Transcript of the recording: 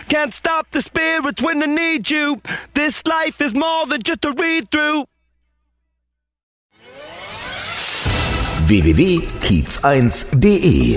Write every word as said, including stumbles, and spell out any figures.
Can't stop the spirits when they need you. This life is more than just a read-through. w w w punkt kiez eins punkt de